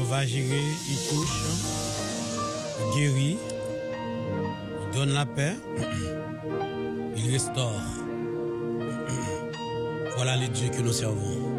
va gérer, il touche, il guérit, il donne la paix, il restaure. Voilà les dieux que nous servons.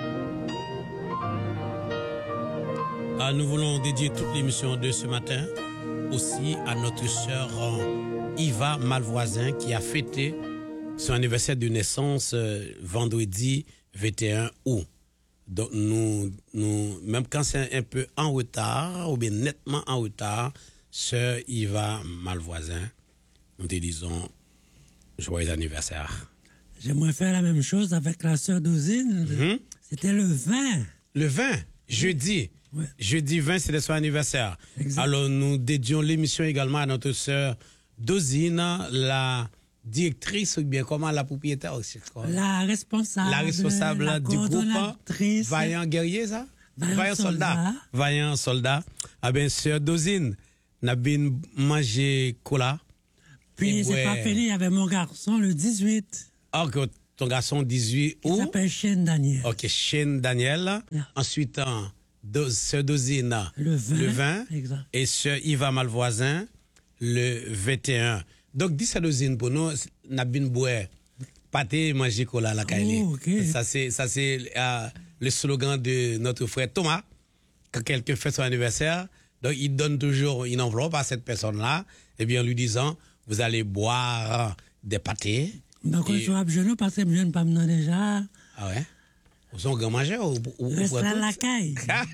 Nous voulons dédier toute l'émission de ce matin aussi à notre sœur Yva Malvoisin qui a fêté son anniversaire de naissance vendredi 21 août. Donc nous, même quand c'est un peu en retard, ou bien nettement en retard, sœur Yva Malvoisin, nous te disons joyeux anniversaire. J'aimerais faire la même chose avec la sœur Dosine. C'était le 20. Le 20, jeudi. Ouais. Jeudi 20, c'était son anniversaire. Exact. Alors nous dédions l'émission également à notre sœur Dosine, la directrice ou bien comment la propriétaire aussi. La responsable du groupe Vaillant Guerrier, ça? Vaillant Soldat. Vaillant Soldat. Ah ben, sœur Dosine, n'a bien mangé cola. Puis c'est pas fini, il y avait mon garçon le 18. Ah, que ton garçon 18 Il s'appelle Shane Daniel. Ok, Shane Daniel. Yeah. Ensuite, sœur Dosine, le 20. Exact. Et sœur Yva Malvoisin, le 21. Donc, 10 sœur Dosine pour nous, n'a bien boire, pâté, manger cola la caille. Oh, okay. Ça, c'est le slogan de notre frère Thomas. Quand quelqu'un fait son anniversaire, donc il donne toujours une enveloppe à cette personne-là, et bien en lui disant, vous allez boire des pâtés. Donc, je suis à genoux parce que je ne pas me déjà. Ah ouais? Vous sont grand mangeurs ou reste à la caille.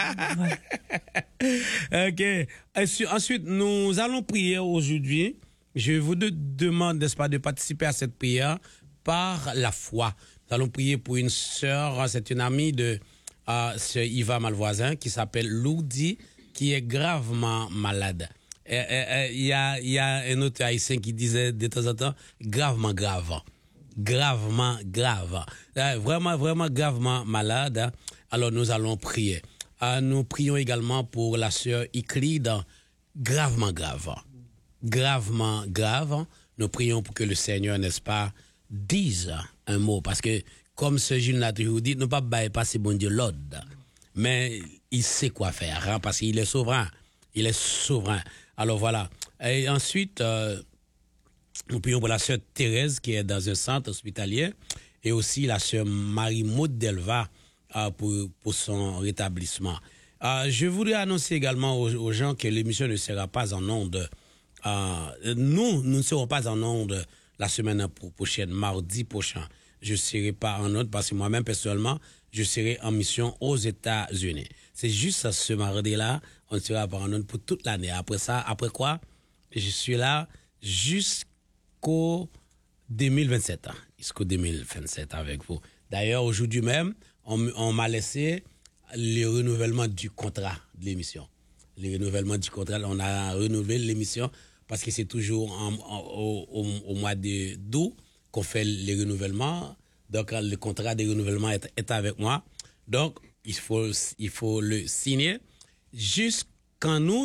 Ok. Ensuite, nous allons prier aujourd'hui. Je vous demande, n'est-ce pas, de participer à cette prière par la foi. Nous allons prier pour une sœur, c'est une amie de sœur Yva Malvoisin qui s'appelle Lourdi, qui est gravement malade. Il y a un autre haïtien qui disait de temps en temps gravement grave. Gravement grave. Vraiment gravement malade. Alors nous allons prier. Nous prions également pour la sœur Euclide, gravement grave. Gravement grave. Nous prions pour que le Seigneur, n'est-ce pas, dise un mot. Parce que, comme ce Gilles l'a toujours dit, nous pas passer bon Dieu l'ordre. Mais il sait quoi faire, hein, parce qu'il est souverain. Il est souverain. Alors voilà. Et ensuite, nous prions pour la sœur Thérèse qui est dans un centre hospitalier et aussi la sœur Marie-Maud Delva pour son rétablissement. Je voudrais annoncer également aux gens que l'émission ne sera pas en ondes. Nous ne serons pas en ondes la semaine prochaine, mardi prochain. Je ne serai pas en ondes parce que moi-même, personnellement, je serai en mission aux États-Unis. C'est juste ce mardi-là, on ne sera pas en ondes pour toute l'année. Après ça, après quoi, je suis là jusqu'au 2027. Jusqu'au 2027 avec vous. D'ailleurs, aujourd'hui même, on m'a laissé le renouvellement du contrat de l'émission. Le renouvellement du contrat, on a renouvelé l'émission parce que c'est toujours au mois d'août qu'on fait les renouvellements. Donc, le contrat de renouvellement est avec moi. Donc, il faut le signer jusqu'en août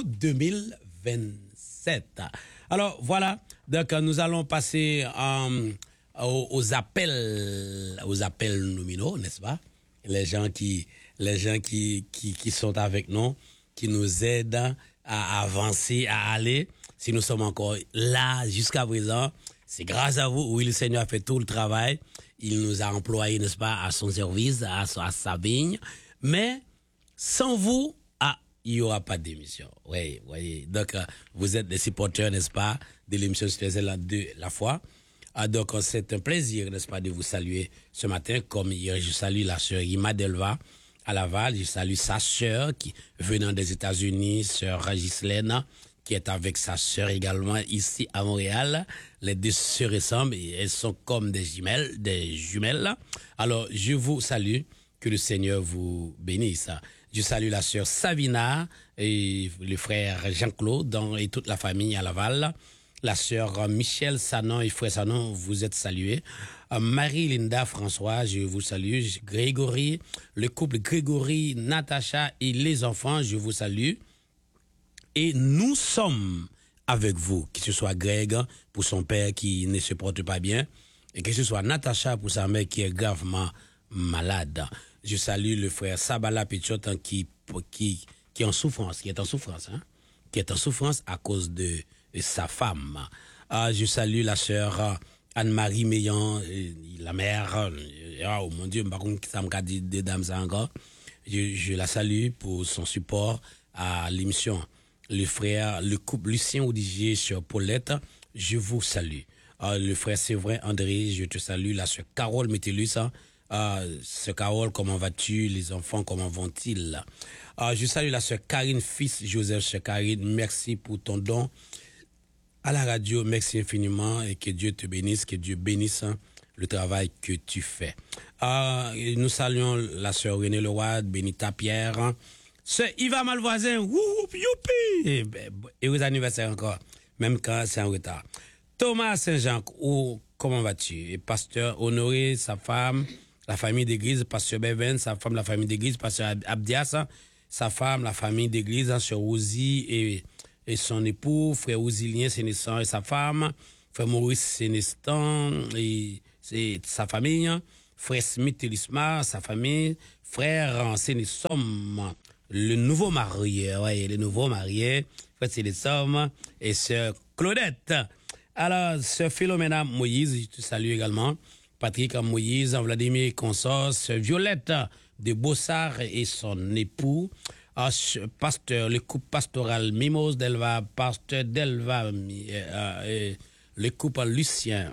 2027. Alors, voilà. Donc, nous allons passer aux appels nominaux, n'est-ce pas? Les gens qui sont avec nous, qui nous aident à avancer, à aller. Si nous sommes encore là jusqu'à présent, c'est grâce à vous. Oui, le Seigneur a fait tout le travail. Il nous a employés, n'est-ce pas, à son service, à sa vigne. Mais sans vous, il n'y aura pas d'émission. Oui, voyez. Donc, vous êtes des supporters, n'est-ce pas, de l'émission de la foi. Donc, c'est un plaisir, n'est-ce pas, de vous saluer ce matin. Comme hier, je salue la sœur Ima Delva à Laval. Je salue sa sœur qui venant des États-Unis, sœur Gislaine, qui est avec sa sœur également ici à Montréal. Les deux sœurs ressemblent et elles sont comme des jumelles. Alors, je vous salue. Que le Seigneur vous bénisse. Je salue la sœur Savina et le frère Jean-Claude et toute la famille à Laval. La sœur Michel Sanon et frère Sanon, vous êtes salués. Marie-Linda François, je vous salue. Grégory, le couple Grégory, Natacha et les enfants, je vous salue. Et nous sommes avec vous, que ce soit Greg pour son père qui ne se porte pas bien, et que ce soit Natacha pour sa mère qui est gravement malade. Je salue le frère Sabala Pichot qui qui est en souffrance, hein, qui est en souffrance à cause de sa femme. Je salue la sœur Anne-Marie Meillan, la mère. Oh mon Dieu, par contre, ça me dit des dames encore. Je la salue pour son support à l'émission. Le frère, le couple Lucien Odigier sur Paulette, je vous salue. Le frère Séverin André, je te salue. La sœur Carole Métellus, sœur Carole, comment vas-tu? Les enfants, comment vont-ils? Je salue la sœur Karine, fils Joseph, sœur Karine, merci pour ton don à la radio, merci infiniment et que Dieu te bénisse, que Dieu bénisse le travail que tu fais. Nous saluons la sœur Renée Leroy, Benita Pierre, sœur Yva Malvoisin, youpi! Heureux anniversaire encore, même quand c'est en retard. Thomas Saint-Jean, comment vas-tu? Et pasteur Honoré, sa femme, la famille d'église, pasteur Beven, sa femme, la famille d'église, pasteur Abdias, sa femme, la famille d'église, sœur Rosie et son époux, frère Ousilien Sénestan et sa femme, frère Maurice Sénestan et sa famille, frère Smith Elisma, sa famille, frère Sénestom, le nouveau marié, frère Sénestom et sœur Claudette. Alors, sœur Philomena Moïse, je te salue également, Patrick Moïse, Vladimir Consort, sœur Violette de Bossard et son époux, pasteur, le couple pastoral Mimos d'Elva, pasteur d'Elva, le couple Lucien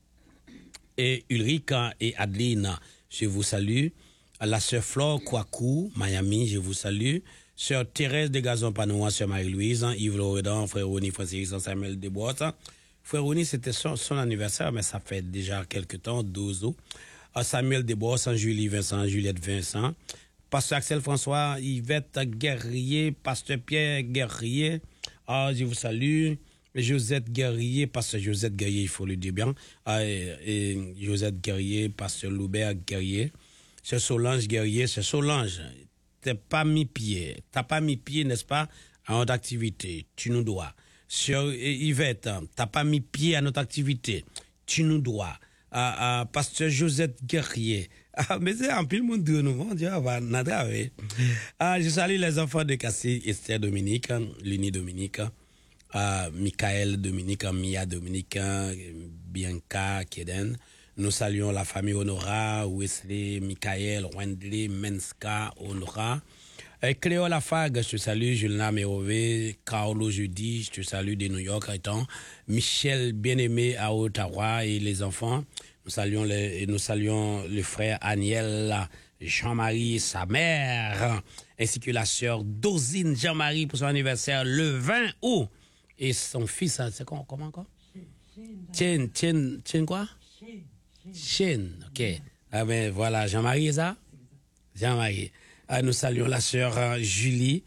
et Ulrika et Adeline, je vous salue. La sœur Flore Kouakou, Miami, je vous salue. Sœur Thérèse de Gazon-Panois, sœur Marie-Louise, Yves Loredan, frère Rony, frère Samuel Desbois. Frère Rony, c'était son anniversaire, mais ça fait déjà quelques temps, 12 ans. Samuel Desbois, Julie Vincent, Juliette Vincent. Pasteur Axel François, Yvette Guerrier, Pasteur Pierre Guerrier, je vous salue. Josette Guerrier, Pasteur Josette Guerrier, il faut le dire bien. Et Josette Guerrier, Pasteur Loubert Guerrier. C'est Solange Guerrier, c'est Solange. T'as pas mis pied, n'est-ce pas, à notre activité. Tu nous dois. Sur Yvette, t'as pas mis pied à notre activité. Tu nous dois. Pasteur Josette Guerrier. Mais c'est un peu le monde de nous, mon Dieu, va nadraver. Je salue les enfants de Cassis, Esther Dominique, Luni Dominique, Michael Dominique, Mia Dominique, Bianca Keden. Nous saluons la famille Honora, Wesley, Michael, Wendley, Menska, Honora. Cléo Lafargue, je te salue, Julina Mérové, Carlo Jeudi, je te salue de New York, étant Michel Bien-Aimé à Ottawa et les enfants. Nous saluons le frère Aniel, Jean-Marie et sa mère, ainsi que la sœur Dosine Jean-Marie pour son anniversaire le 20 août. Et son fils, c'est comment encore? Chen quoi? Chen, ok. Ah ben voilà, Jean-Marie, ça? Jean-Marie. Nous saluons la sœur Julie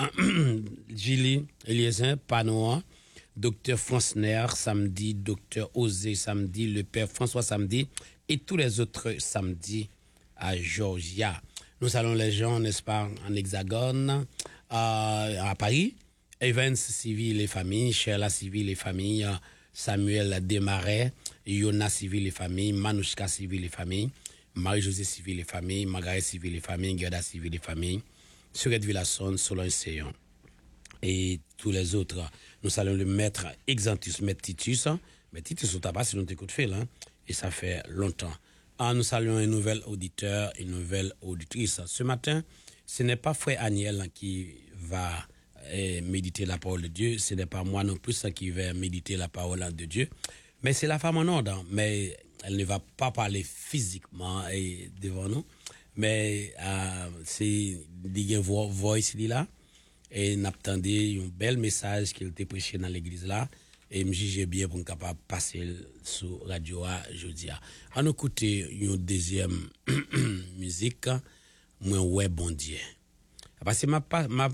Eliezer Panoa, docteur Francner samedi, docteur Osé samedi, le père François samedi et tous les autres samedis à Georgia. Nous saluons les gens, n'est-ce pas, en Hexagone, à Paris, Evans Civil et famille, Sheila Civil et famille, Samuel Desmarais, Yona Civil et famille, Manouchka Civil et famille, Marie-Josée Civil et famille, Margaret Civil et famille, Gerda Civil et famille, Surette Villasson, Solange Seyon et tous les autres. Nous saluons le maître Exantus, maître Titus. Mais Titus, on t'a pas si l'on t'écoute fait, là, et ça fait longtemps. Nous saluons un nouvel auditeur, une nouvelle auditrice. Ce matin, ce n'est pas frère Aniel qui va méditer la parole de Dieu, ce n'est pas moi non plus qui va méditer la parole de Dieu, mais c'est la femme en ordre, mais elle ne va pas parler physiquement devant nous, mais c'est des voice là, et n'attendez un bel message qu'il était prêché dans l'église là, et me juge bien pour capable passer sur radio aujourd'hui. On écoute une deuxième musique, moi ouais bon Dieu, parce que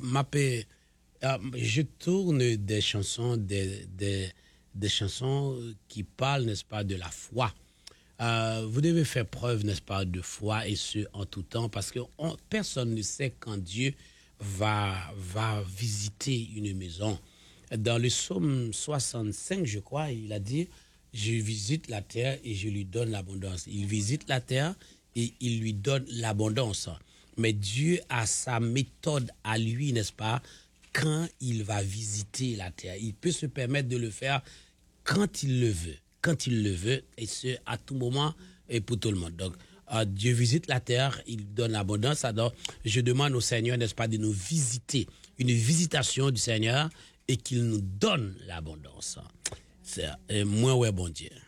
je tourne des chansons, des chansons qui parlent, n'est-ce pas, de la foi. Vous devez faire preuve, n'est-ce pas, de foi, et ce, en tout temps, parce que personne ne sait quand Dieu va visiter une maison. Dans le psaume 65, je crois, il a dit, je visite la terre et je lui donne l'abondance. Il visite la terre et il lui donne l'abondance. Mais Dieu a sa méthode à lui, n'est-ce pas, quand il va visiter la terre. Il peut se permettre de le faire quand il le veut. Quand il le veut, et ce, à tout moment, et pour tout le monde. Donc, Dieu visite la terre, il donne l'abondance. Alors, je demande au Seigneur, n'est-ce pas, de nous visiter, une visitation du Seigneur, et qu'il nous donne l'abondance. C'est moi, ouais, bon Dieu.